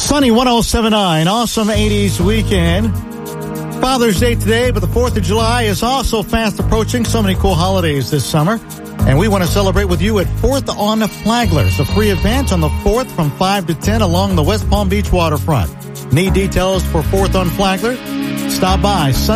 Sunny 107.9, awesome 80s weekend. Father's Day today, but the 4th of July is also fast approaching. So many cool holidays this summer. And we want to celebrate with you at 4th on Flaglers, a free event on the 4th from 5 to 10 along the West Palm Beach waterfront. Need details for 4th on Flagler? Stop by Sunny